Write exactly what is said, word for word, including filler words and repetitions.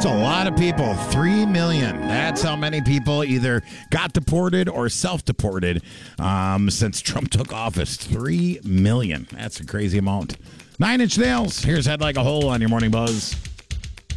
That's a lot of people. Three million. That's how many people either got deported or self-deported um, since Trump took office. Three million. That's a crazy amount. Nine Inch Nails. Here's Head Like a Hole on your Morning Buzz.